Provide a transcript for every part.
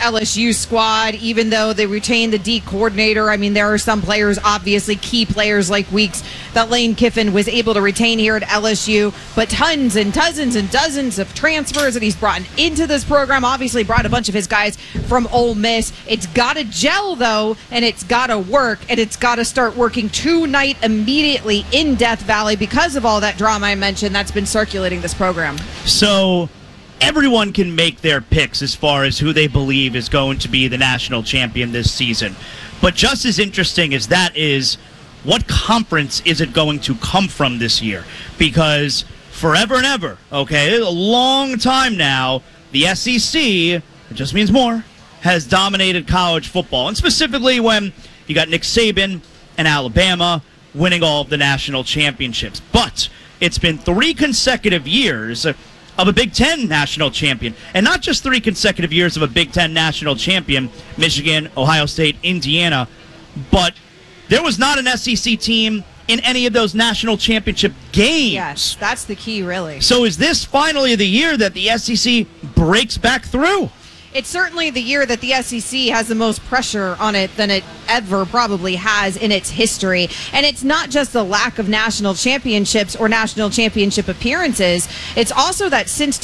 LSU squad, even though they retained the D coordinator. I mean, there are some players, obviously key players like Weeks, that Lane Kiffin was able to retain here at LSU, but tons and dozens and dozens of transfers that he's brought into this program. Obviously brought a bunch of his guys from Ole Miss. It's got to gel, though, and it's got to work, and it's got to start working tonight immediately in Death Valley because of all that drama I mentioned that's been circulating this program. So everyone can make their picks as far as who they believe is going to be the national champion this season. But just as interesting as that is, what conference is it going to come from this year? Because forever and ever, okay, a long time now, the SEC, it just means more, has dominated college football. And specifically when you got Nick Saban and Alabama winning all of the national championships. But it's been 3 consecutive years of a Big Ten national champion. And not just 3 consecutive years of a Big Ten national champion, Michigan, Ohio State, Indiana, but there was not an SEC team in any of those national championship games. Yes, that's the key, really. So is this finally the year that the SEC breaks back through? It's certainly the year that the SEC has the most pressure on it than it ever probably has in its history. And it's not just the lack of national championships or national championship appearances. It's also that since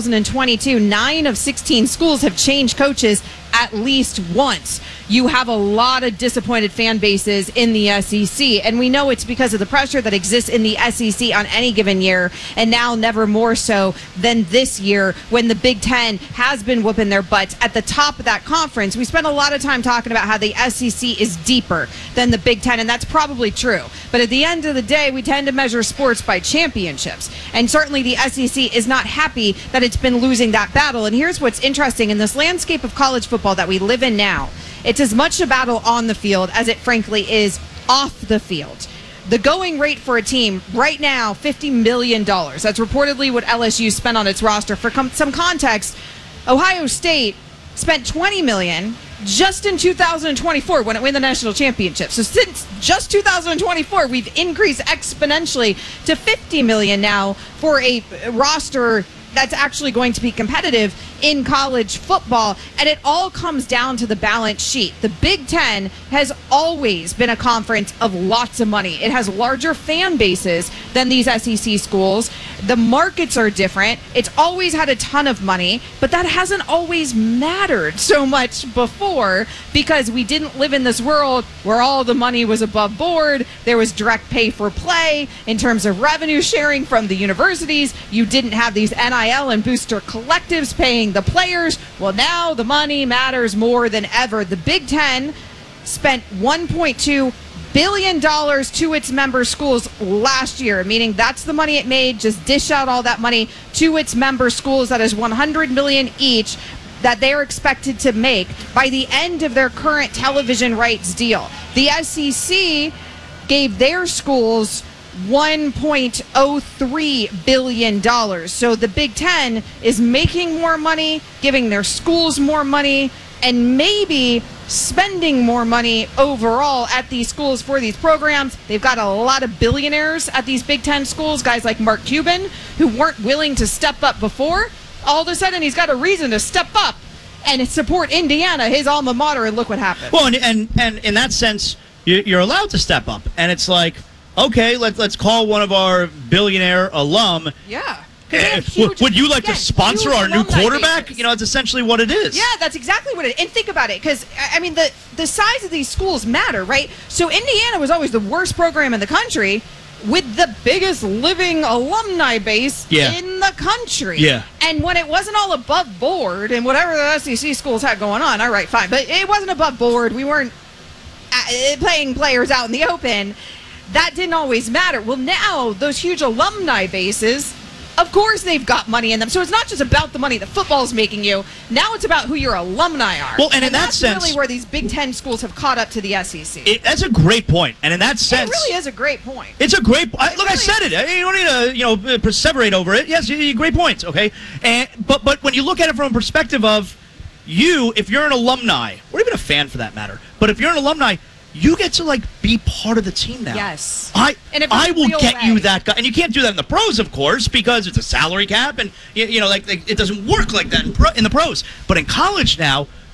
2022, 9 of 16 schools have changed coaches at least once. You have a lot of disappointed fan bases in the SEC, and we know it's because of the pressure that exists in the SEC on any given year, and now never more so than this year when the Big Ten has been whooping their butts at the top of that conference. We spent a lot of time talking about how the SEC is deeper than the Big Ten, and that's probably true. But at the end of the day, we tend to measure sports by championships, and certainly the SEC is not happy that it's been losing that battle. And here's what's interesting in this landscape of college football that we live in now. It's as much a battle on the field as it frankly is off the field. The going rate for a team right now, $50 million. That's reportedly what LSU spent on its roster. For some context, Ohio State spent $20 million just in 2024 when it won the national championship. So since just 2024, we've increased exponentially to $50 million now for a roster that's actually going to be competitive in college football. And it all comes down to the balance sheet. The Big Ten has always been a conference of lots of money. It has larger fan bases than these SEC schools. The markets are different. It's always had a ton of money, but that hasn't always mattered so much before because we didn't live in this world where all the money was above board. There was direct pay for play in terms of revenue sharing from the universities. You didn't have these NIL and booster collectives paying the players. Well, now the money matters more than ever. The Big Ten spent $1.2 billion to its member schools last year, meaning that's the money it made. Just dish out all that money to its member schools. That is $100 million each that they're expected to make by the end of their current television rights deal. The SEC gave their schools $1.03 billion. So the Big Ten is making more money, giving their schools more money, and maybe spending more money overall at these schools for these programs. They've got a lot of billionaires at these Big Ten schools, guys like Mark Cuban, who weren't willing to step up before. All of a sudden, he's got a reason to step up and support Indiana, his alma mater, and look what happened. Well, and in that sense, you're allowed to step up. And it's like, okay, let's call one of our billionaire alum. Yeah. Would you like to sponsor our new quarterback? Bases. You know, it's essentially what it is. Yeah, that's exactly what it is. And think about it, because, I mean, the size of these schools matter, right? So Indiana was always the worst program in the country with the biggest living alumni base in the country. Yeah. And when it wasn't all above board and whatever the SEC schools had going on, all right, fine. But it wasn't above board. We weren't playing players out in the open. That didn't always matter. Well, now those huge alumni bases, of course they've got money in them. So it's not just about the money that football's making you. Now it's about who your alumni are. Well, and in that that's sense, really where these Big Ten schools have caught up to the SEC. That's a great point. And in that sense, it really is a great point. It's a great look, really, I said it. You don't need to, perseverate over it. Yes, great points, okay? But when you look at it from a perspective of you, if you're an alumni, or even a fan for that matter, but if you're an alumni, you get to be part of the team now. Yes. I will get you that guy, and you can't do that in the pros, of course, because it's a salary cap, and it doesn't work like that in the pros. But in college now,